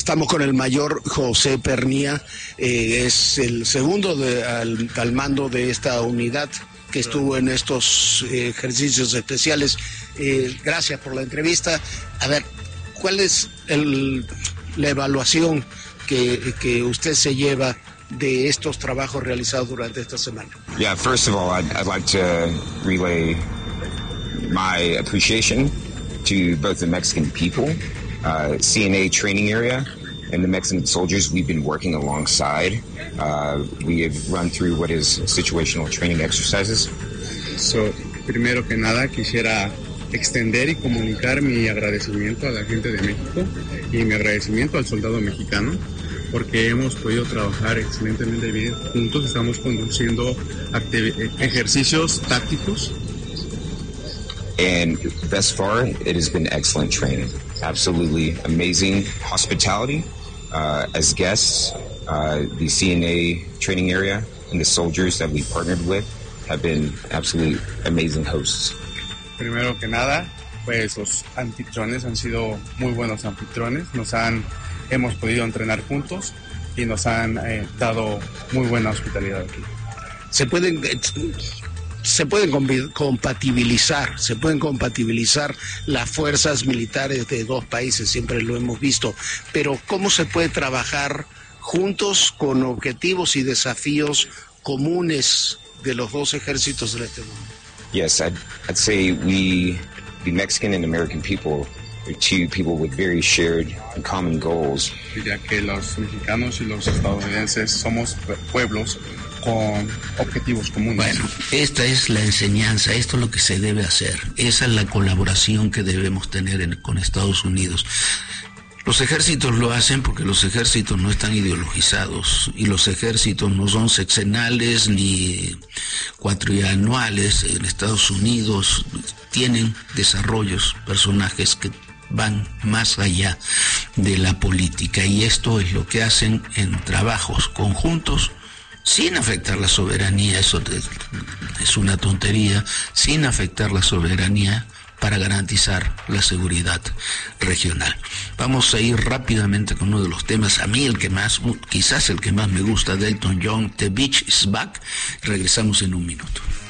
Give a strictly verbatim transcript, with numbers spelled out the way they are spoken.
Estamos con el mayor José Pernía, eh, es el segundo de, al, al mando de esta unidad que estuvo en estos eh, ejercicios especiales. Eh, gracias por la entrevista. A ver, ¿cuál es el, la evaluación que, que usted se lleva de estos trabajos realizados durante esta semana? Yeah, first of all, I'd, I'd like to relay my appreciation to both the Mexican people, uh, C N A training area, and the Mexican soldiers we've been working alongside. Uh, we have run through what is situational training exercises. So, primero que nada quisiera extender y comunicar mi agradecimiento a la gente de México y mi agradecimiento al soldado mexicano, porque hemos podido trabajar excelentemente bien juntos. Estamos conduciendo ejercicios tácticos. And thus far, it has been excellent training. Absolutely amazing hospitality uh, as guests. Uh, the C N A training area and the soldiers that we partnered with have been absolutely amazing hosts. Primero que nada, pues los anfitriones han sido muy buenos anfitriones. Nos han, hemos podido entrenar juntos y nos han eh, dado muy buena hospitalidad aquí. Se pueden... Se pueden compatibilizar, se pueden compatibilizar las fuerzas militares de dos países, siempre lo hemos visto, pero ¿cómo se puede trabajar juntos con objetivos y desafíos comunes de los dos ejércitos de este mundo? Yes, I'd, I'd say we, the Mexican and American people, are two people with very shared and common goals. Diría que los mexicanos y los estadounidenses somos pueblos con objetivos comunes. Bueno, esta es la enseñanza, esto es lo que se debe hacer, esa es la colaboración que debemos tener en, con Estados Unidos. Los ejércitos lo hacen porque los ejércitos no están ideologizados y los ejércitos no son sexenales ni cuatrianuales. En Estados Unidos tienen desarrollos, personajes que van más allá de la política y esto es lo que hacen en trabajos conjuntos sin afectar la soberanía, eso es una tontería, sin afectar la soberanía para garantizar la seguridad regional. Vamos a ir rápidamente con uno de los temas, a mí el que más, quizás el que más me gusta, de Elton John, The Beach is Back. Regresamos en un minuto.